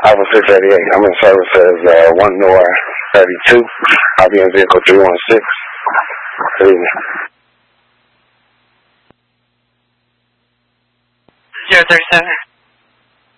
Alpha 688. I'm in service as 1 North 32. I'll be in vehicle 316. Good evening. 037.